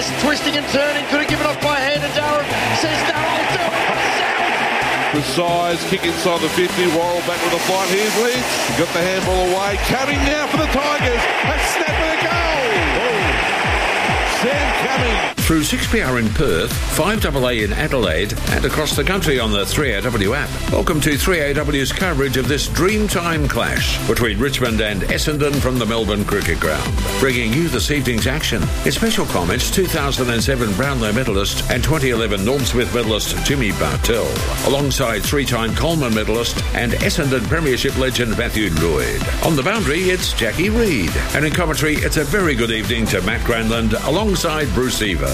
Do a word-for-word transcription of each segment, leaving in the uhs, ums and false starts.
this, twisting and turning, could have given off by hand, and Durham says no, I'll do it myself. The size, kick inside the fifty, Worrell back with a flight. Here's Leach, got the handball away, coming now for the Tigers, a snap and a goal. Oh. Sam Cumming. Through six P R in Perth, five A A in Adelaide, and across the country on the three A W app. Welcome to three A W's coverage of this Dreamtime clash between Richmond and Essendon from the Melbourne Cricket Ground. Bringing you this evening's action. In special comments, two thousand seven Brownlow medalist and twenty eleven Norm Smith medalist Jimmy Bartell, alongside three-time Coleman medalist and Essendon Premiership legend Matthew Lloyd. On the boundary, it's Jackie Reed. And in commentary, it's a very good evening to Matt Granland alongside Bruce Eva.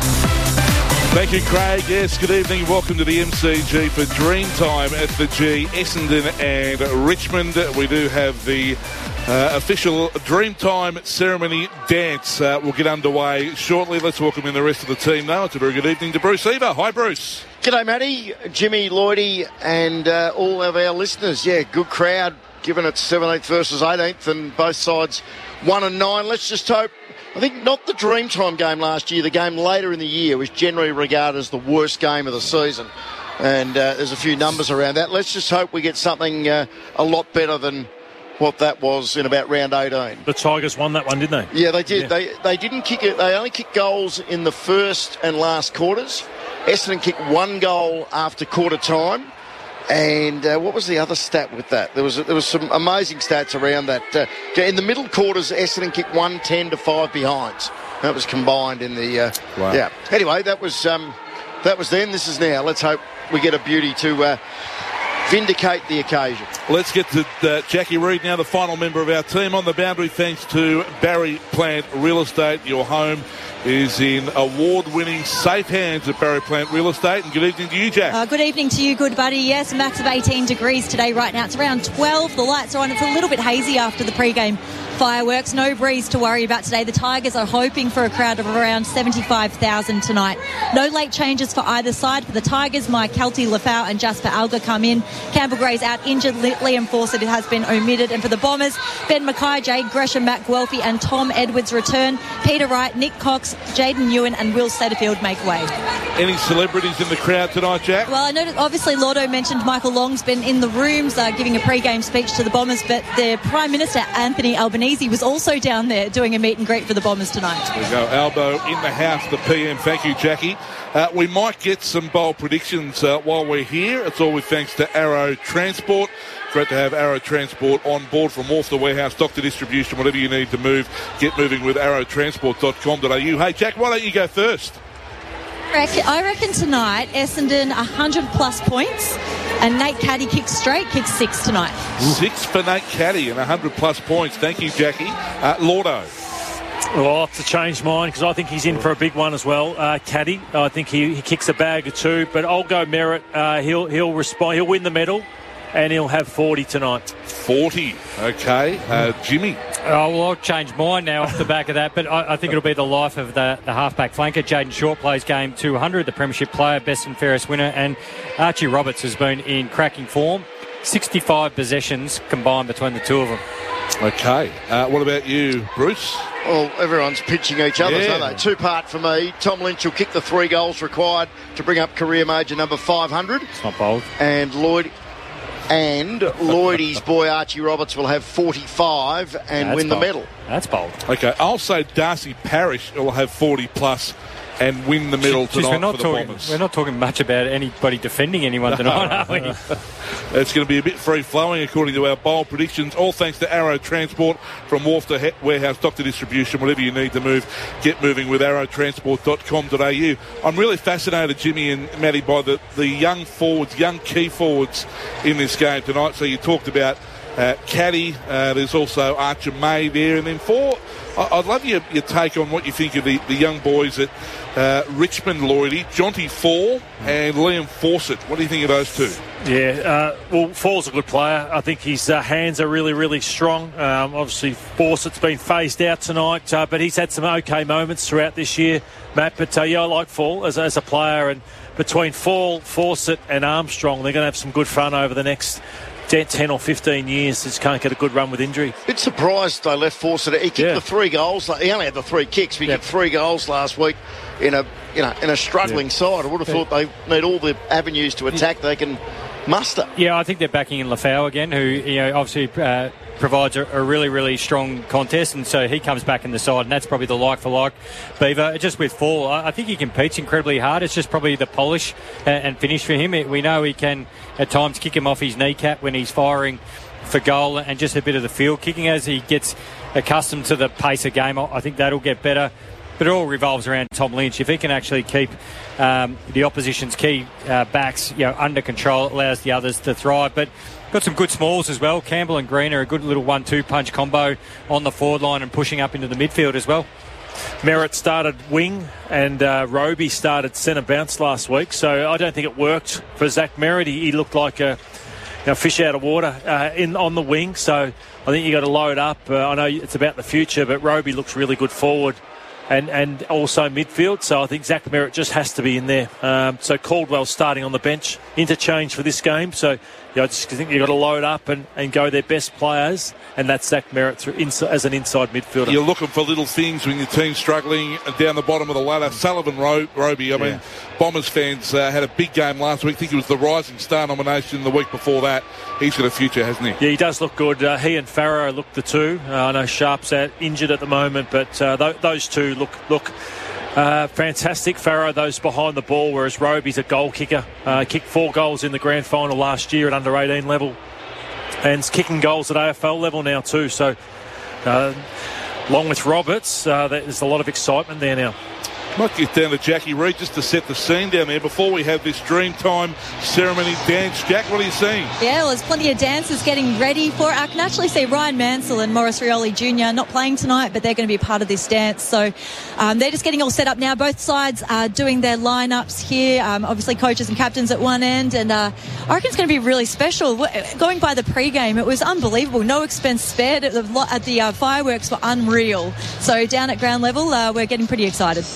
Thank you, Craig. Yes, good evening. Welcome to the M C G for Dreamtime at the G, Essendon and Richmond. We do have the uh, official Dreamtime ceremony dance. Uh, we'll get underway shortly. Let's welcome in the rest of the team now. It's a very good evening to Bruce Eva. Hi, Bruce. G'day, Matty, Jimmy, Lloydie, and uh, all of our listeners. Yeah, good crowd, given it's seventeenth versus eighteenth, and both sides one and nine. Let's just hope. I think not the Dreamtime game last year, the game later in the year was generally regarded as the worst game of the season. And uh, there's a few numbers around that. Let's just hope we get something uh, a lot better than what that was in about round eighteen. The Tigers won that one, didn't they? Yeah, they did. Yeah. They they didn't kick it. They only kicked goals in the first and last quarters. Essendon kicked one goal after quarter time. And uh, what was the other stat with that? There was there was some amazing stats around that. Uh, in the middle quarters, Essendon kicked one ten to five behinds. That was combined in the uh, wow. yeah. Anyway, that was um, that was then. This is now. Let's hope we get a beauty to uh, vindicate the occasion. Let's get to uh, Jackie Reed now, the final member of our team on the boundary. Thanks to Barry Plant Real Estate. Your home is in award-winning safe hands at Barry Plant Real Estate. And good evening to you, Jack. Uh, good evening to you, good buddy. Yes, max of eighteen degrees today. Right now it's around twelve. The lights are on. It's a little bit hazy after the pre-game fireworks. No breeze to worry about today. The Tigers are hoping for a crowd of around seventy-five thousand tonight. No late changes for either side. For the Tigers, Mike Kelty, Lafau and Jasper Alga come in. Campbell Gray's out injured. Liam Fawcett has been omitted. And for the Bombers, Ben Mackay, Jade Gresham, Matt Guelphy and Tom Edwards return. Peter Wright, Nick Cox, Jaden Ewan and Will Satterfield make way. Any celebrities in the crowd tonight, Jack? Well, I noticed obviously Lordo mentioned Michael Long's been in the rooms uh, giving a pre-game speech to the Bombers, but the Prime Minister Anthony Albanese was also down there doing a meet and greet for the Bombers tonight. There we go, Albo in the house, the P M. Thank you, Jackie. Uh, we might get some bold predictions uh, while we're here. It's always thanks to Arrow Transport. Great to have Arrow Transport on board from Wharf to Warehouse, doctor distribution, whatever you need to move. Get moving with arrow transport dot com dot a u. Hey, Jack, why don't you go first? I reckon tonight Essendon one hundred plus points and Nate Caddy kicks straight, kicks six tonight. Six for Nate Caddy and one hundred plus points. Thank you, Jackie. Uh, Lordo. Well, I'll have to change mine because I think he's in for a big one as well. Uh, Caddy, I think he, he kicks a bag or two, but I'll go Merritt. Uh, he'll he'll respond. He'll win the medal. And he'll have forty tonight. forty, okay. Uh, Jimmy? Oh, well, I'll change mine now off the back of that, but I, I think it'll be the life of the, the half-back flanker. Jaden Short plays game two hundred, the premiership player, best and fairest winner, and Archie Roberts has been in cracking form. sixty-five possessions combined between the two of them. Okay. Uh, what about you, Bruce? Well, everyone's pitching each other, yeah. aren't they? Two-part for me. Tom Lynch will kick the three goals required to bring up career major number five hundred. It's not bold. And Lloyd... And Lloydie's boy Archie Roberts will have forty-five and That's win bold. the medal. That's bold. Okay, I'll say Darcy Parish will have forty plus and win the medal Jeez, tonight we're not for the talking, Bombers. We're not talking much about anybody defending anyone tonight, are we? It's going to be a bit free-flowing according to our bold predictions. All thanks to Arrow Transport from Wharf to Warehouse, doctor distribution, whatever you need to move. Get moving with arrow transport dot com dot a u. I'm really fascinated, Jimmy and Matty, by the, the young forwards, young key forwards in this game tonight. So you talked about uh, Caddy. Uh, there's also Archer May there. And then four, I, I'd love your, your take on what you think of the, the young boys at uh, Richmond, Lloydie, Jonty Fall and Liam Fawcett. What do you think of those two? Yeah, uh, well, Fall's a good player. I think his uh, hands are really, really strong. Um, obviously, Fawcett's been phased out tonight, uh, but he's had some okay moments throughout this year, Matt. But uh, yeah, I like Fall as, as a player. And between Fall, Fawcett and Armstrong, they're going to have some good fun over the next ten or fifteen years, just can't get a good run with injury. Bit surprised they left Fawcett. He kicked Yeah. the three goals. He only had the three kicks, but he Yep. kicked three goals last week in a you know in a struggling Yep. side. I would have thought they need all the avenues to attack they can muster. Yeah, I think they're backing in Lafau again, who, you know, obviously uh, provides a, a really, really strong contest, and so he comes back in the side, and that's probably the like-for-like Beaver. Just with Fall, I, I think he competes incredibly hard. It's just probably the polish and, and finish for him. It, we know he can, at times, kick him off his kneecap when he's firing for goal, and just a bit of the field kicking as he gets accustomed to the pace of game. I think that'll get better. But it all revolves around Tom Lynch. If he can actually keep um, the opposition's key uh, backs, you know, under control, it allows the others to thrive. But got some good smalls as well. Campbell and Green are a good little one two punch combo on the forward line and pushing up into the midfield as well. Merritt started wing and uh, Roby started centre bounce last week, so I don't think it worked for Zach Merritt. He, he looked like a you know, fish out of water uh, in on the wing, so I think you got to load up. Uh, I know it's about the future, but Roby looks really good forward. And, and also midfield, so I think Zach Merritt just has to be in there. Um, so Caldwell's starting on the bench, interchange for this game. So you know, I just think you've got to load up and, and go their best players, and that's Zach Merritt through ins- as an inside midfielder. You're looking for little things when your team's struggling down the bottom of the ladder. Sullivan Ro- Roby, I Yeah. mean, Bombers fans uh, had a big game last week. I think it was the Rising Star nomination the week before that. He's got a future, hasn't he? Yeah, he does look good. Uh, he and Farrow look the two. Uh, I know Sharp's out injured at the moment, but uh, th- those two look look uh, fantastic. Farrow, those behind the ball, whereas Roby's a goal kicker. Uh, kicked four goals in the grand final last year at under eighteen level, and is kicking goals at A F L level now too. So, uh, along with Roberts, uh, there's a lot of excitement there now. Might get down to Jackie Reid just to set the scene down there before we have this Dreamtime ceremony dance. Jack, what are you seeing? Yeah, well, there's plenty of dancers getting ready for it. I can actually see Ryan Mansell and Morris Rioli Junior not playing tonight, but they're going to be part of this dance. So um, they're just getting all set up now. Both sides are doing their lineups here. Um, obviously, coaches and captains at one end, and uh, I reckon it's going to be really special. Going by the pre-game, it was unbelievable. No expense spared. At the, at the uh, fireworks were unreal. So down at ground level, uh, we're getting pretty excited.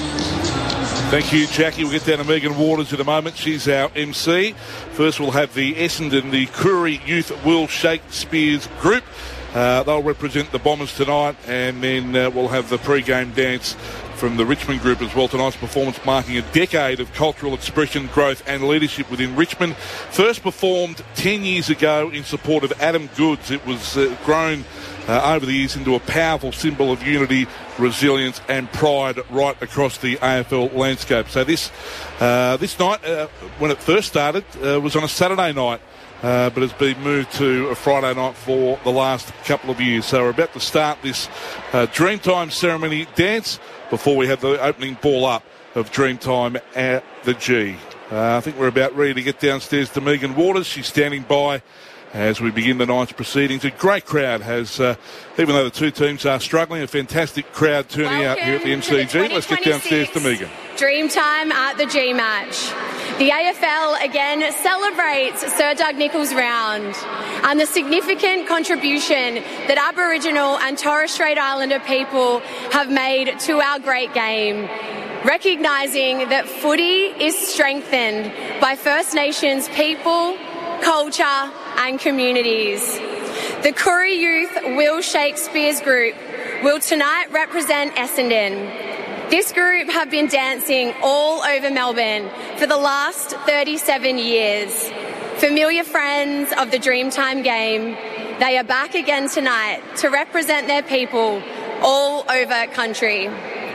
Thank you, Jackie. We'll get down to Megan Waters in a moment. She's our M C. First, we'll have the Essendon, the Koori Youth Will Shakespeare's group. Uh, they'll represent the Bombers tonight, and then uh, we'll have the pre-game dance from the Richmond group as well. Tonight's performance marking a decade of cultural expression, growth and leadership within Richmond. First performed ten years ago in support of Adam Goodes. It was uh, grown uh, over the years into a powerful symbol of unity, resilience and pride right across the A F L landscape. So this uh, this night, uh, when it first started, uh, was on a Saturday night. Uh, but has been moved to a Friday night for the last couple of years. So we're about to start this uh, Dreamtime ceremony dance before we have the opening ball up of Dreamtime at the G. Uh, I think we're about ready to get downstairs to Megan Waters. She's standing by as we begin the night's proceedings. A great crowd has, uh, even though the two teams are struggling, a fantastic crowd turning Welcome out here at the M C G. the Let's get downstairs to Megan. Dreamtime at the G match. The A F L again celebrates Sir Doug Nicholls round and the significant contribution that Aboriginal and Torres Strait Islander people have made to our great game, recognising that footy is strengthened by First Nations people, culture and communities. The Koori Youth Will Shakespeare's group will tonight represent Essendon. This group have been dancing all over Melbourne for the last thirty-seven years. Familiar friends of the Dreamtime game, they are back again tonight to represent their people all over country.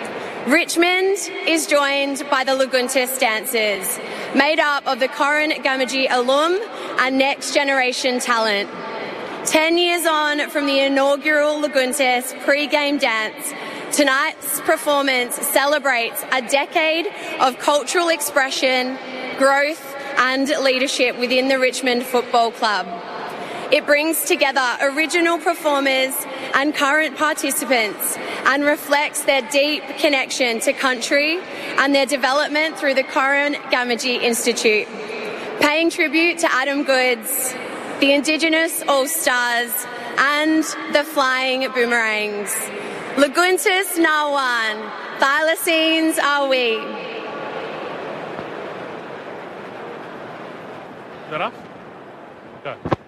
Richmond is joined by the Laguntis dancers, made up of the Corin Gamaji alum and next generation talent. Ten years on from the inaugural Laguntis pre-game dance, tonight's performance celebrates a decade of cultural expression, growth and leadership within the Richmond Football Club. It brings together original performers and current participants and reflects their deep connection to country and their development through the Corin Gamaji Institute. Paying tribute to Adam Goodes, the Indigenous All-Stars and the Flying Boomerangs. Laguntis Nawan, thylacines are we. Is that up? Go.